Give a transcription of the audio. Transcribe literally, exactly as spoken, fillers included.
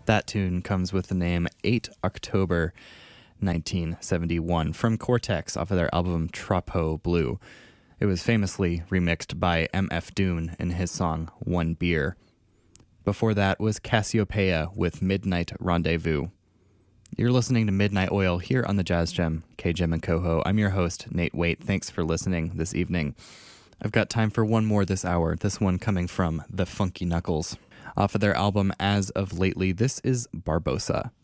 That tune comes with the name eight October nineteen seventy-one from Cortex off of their album Trapeau Blue. It was famously remixed by M F Doon in his song One Beer. Before that was Cassiopeia with Midnight Rendezvous. You're listening to Midnight Oil here on the Jazz Gem, K Gem and Coho. I'm your host, Nate Waite. Thanks for listening this evening. I've got time for one more this hour, this one coming from the Funky Knuckles. Off of their album As of Lately, this is Barbosa.